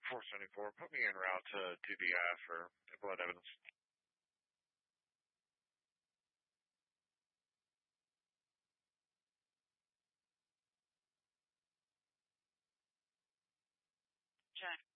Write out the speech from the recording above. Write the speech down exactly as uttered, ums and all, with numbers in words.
four seventy-four, put me en route to D B I for blood evidence. Check.